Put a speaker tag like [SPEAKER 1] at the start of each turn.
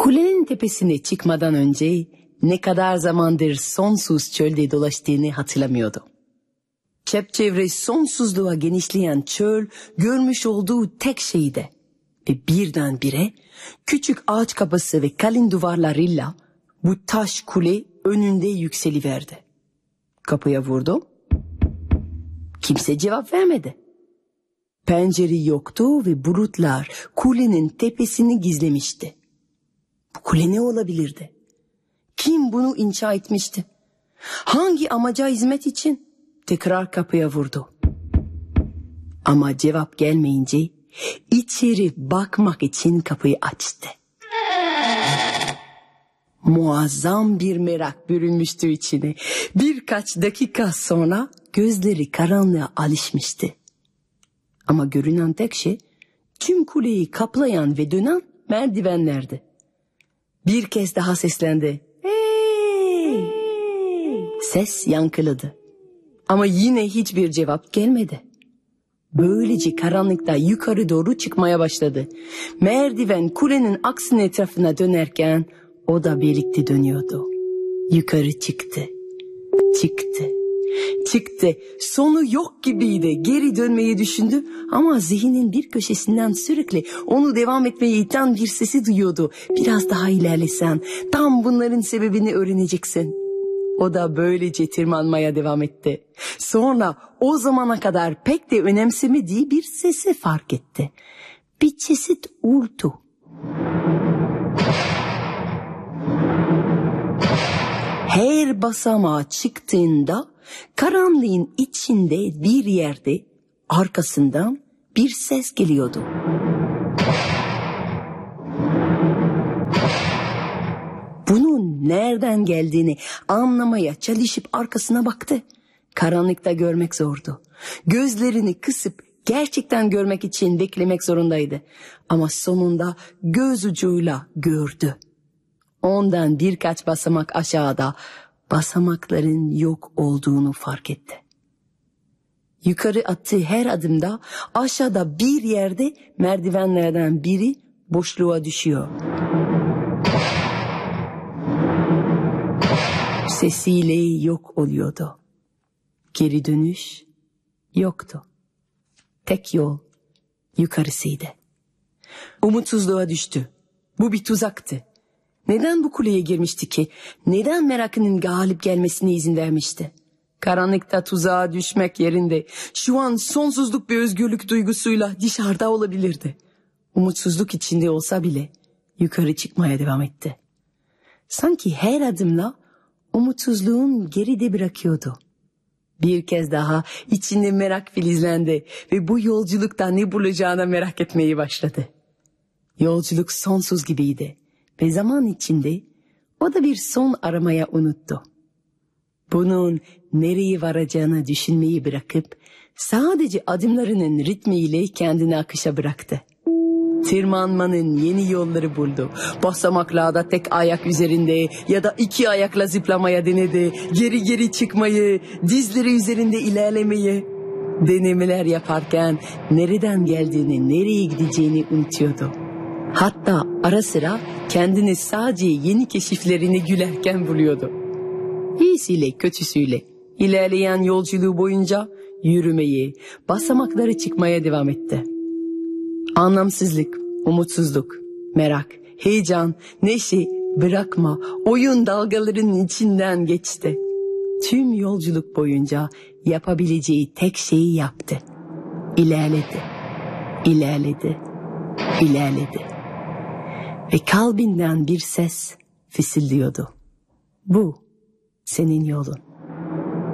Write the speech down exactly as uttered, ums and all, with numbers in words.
[SPEAKER 1] Kulenin tepesine çıkmadan önce ne kadar zamandır sonsuz çölde dolaştığını hatırlamıyordu. Çepçevre sonsuzluğa genişleyen çöl görmüş olduğu tek şeydi. Ve birdenbire küçük ağaç kapısı ve kalın duvarlarıyla bu taş kule önünde yükseliverdi. Kapıya vurdu. Kimse cevap vermedi. Pencere yoktu ve bulutlar kulenin tepesini gizlemişti. Bu kule ne olabilirdi? Kim bunu inşa etmişti? Hangi amaca hizmet için? Tekrar kapıya vurdu. Ama cevap gelmeyince içeri bakmak için kapıyı açtı. Muazzam bir merak bürünmüştü içine. Birkaç dakika sonra gözleri karanlığa alışmıştı. Ama görünen tek şey tüm kuleyi kaplayan ve dönen merdivenlerdi. Bir kez daha seslendi. Hey! Ses yankıladı. Ama yine hiçbir cevap gelmedi. Böylece karanlıkta yukarı doğru çıkmaya başladı. Merdiven kulenin aksine etrafına dönerken o da birlikte dönüyordu. Yukarı çıktı. Çıktı. Çıktı. Sonu yok gibiydi. Geri dönmeyi düşündü ama zihnin bir köşesinden sürekli onu devam etmeye iten bir sesi duyuyordu. Biraz daha ilerlesen tam bunların sebebini öğreneceksin. O da böylece tırmanmaya devam etti. Sonra o zamana kadar pek de önemsemediği bir sesi fark etti. Bir çeşit uğultu. Her basamağa çıktığında karanlığın içinde bir yerde arkasından bir ses geliyordu. Bunun nereden geldiğini anlamaya çalışıp arkasına baktı. Karanlıkta görmek zordu. Gözlerini kısıp gerçekten görmek için beklemek zorundaydı. Ama sonunda göz ucuyla gördü. Ondan birkaç basamak aşağıda basamakların yok olduğunu fark etti. Yukarı attığı her adımda aşağıda bir yerde merdivenlerden biri boşluğa düşüyor. Sesiyle yok oluyordu. Geri dönüş yoktu. Tek yol yukarısıydı. Umutsuzluğa düştü. Bu bir tuzaktı. Neden bu kuleye girmişti ki? Neden merakının galip gelmesine izin vermişti? Karanlıkta tuzağa düşmek yerinde şu an sonsuzluk ve özgürlük duygusuyla dışarıda olabilirdi. Umutsuzluk içinde olsa bile yukarı çıkmaya devam etti. Sanki her adımla umutsuzluğun geride bırakıyordu. Bir kez daha içinde merak filizlendi ve bu yolculukta ne bulacağına merak etmeyi başladı. Yolculuk sonsuz gibiydi ve zaman içinde o da bir son aramaya unuttu. Bunun nereye varacağını düşünmeyi bırakıp sadece adımlarının ritmiyle kendini akışa bıraktı. Tırmanmanın yeni yolları buldu. Basamaklarda tek ayak üzerinde ya da iki ayakla zıplamaya denedi. Geri geri çıkmayı, dizleri üzerinde ilerlemeyi. Denemeler yaparken nereden geldiğini, nereye gideceğini unutuyordu. Hatta ara sıra kendini sadece yeni keşiflerini gülerken buluyordu. İyisiyle kötüsüyle ilerleyen yolculuğu boyunca yürümeyi, basamakları çıkmaya devam etti. Anlamsızlık, umutsuzluk, merak, heyecan, neşe, bırakma, oyun dalgalarının içinden geçti. Tüm yolculuk boyunca yapabileceği tek şeyi yaptı. İlerledi, ilerledi, ilerledi. Ve kalbinden bir ses fısıldıyordu. Bu senin yolun.